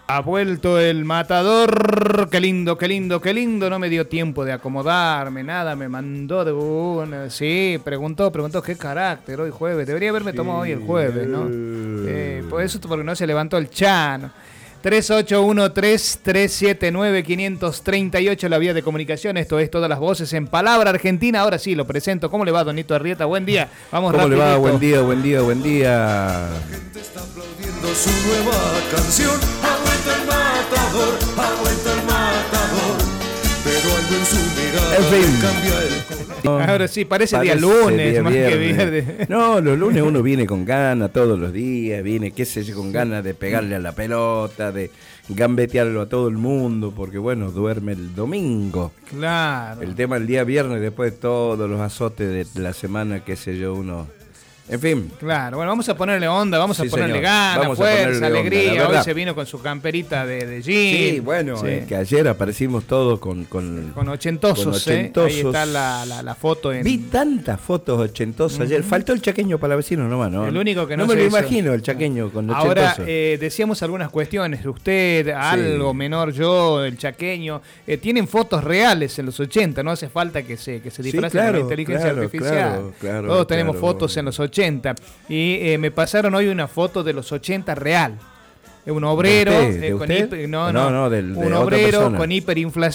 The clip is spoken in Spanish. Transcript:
Ha vuelto el matador, qué lindo, qué lindo, qué lindo. No me dio tiempo de acomodarme, nada, me mandó de una. Sí, preguntó qué carácter hoy jueves. Debería haberme tomado hoy el jueves, ¿no? Por eso, porque no se levantó el Chano. 3813-379-538, la vía de comunicación. Esto es Todas las Voces en Palabra Argentina. Ahora sí, lo presento. ¿Cómo le va, Donito Arrieta? Buen día. Vamos rapidito. ¿Cómo le va? Buen día, buen día, buen día. La gente está aplaudiendo su nueva canción. Ha vuelto el matador, ha vuelto el matador. Pero algo en su mirada En fin. cambia el color. Ahora sí, parece día lunes, día más que viernes. viernes. No, los lunes uno viene con ganas todos los días, viene, qué sé yo, con ganas de pegarle a la pelota, de gambetearlo a todo el mundo, porque bueno, duerme el domingo. Claro. El tema el día viernes, después de todos los azotes de la semana, qué sé yo, uno... En fin. Claro, bueno, vamos a ponerle onda, vamos a Sí, ponerle señor. ganas, Vamos a fuerza, ponerle onda, alegría. la Hoy verdad. se vino con su camperita de jean. Sí, bueno, Sí. que ayer aparecimos todos con Ochentosos, con ochentosos. Ahí está la foto en... Vi tantas fotos ochentosas ayer. Faltó el chaqueño para la vecina nomás, ¿no? El único que no me se lo hizo. imagino, el chaqueño con ochentosos. Ahora, decíamos algunas cuestiones. Usted, algo menor, yo, el chaqueño, tienen fotos reales en los 80. No hace falta que se disfracen claro, con la inteligencia claro, artificial. claro, Todos tenemos claro. fotos en los 80. Y me pasaron hoy una foto de los 80 real. Un obrero ¿De usted? con ¿De usted? hiper, no, No, de un otra obrero persona. con hiperinflación